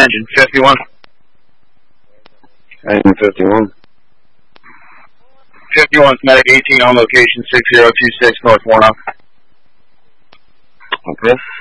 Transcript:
engine, 51. Engine 51. 51's medic 18 on location, 6026 North Warnock. Okay.